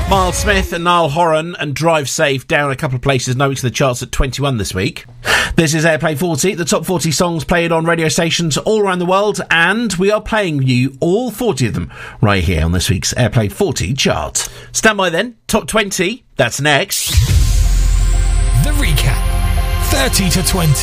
Miles Smith and Niall Horan and Drive Safe down a couple of places, knowing to the charts at 21 this week. This is Airplay 40, the top 40 songs played on radio stations all around the world, and we are playing you all 40 of them right here on this week's Airplay 40 chart. Stand by then, top 20, that's next. The recap, 30 to 20.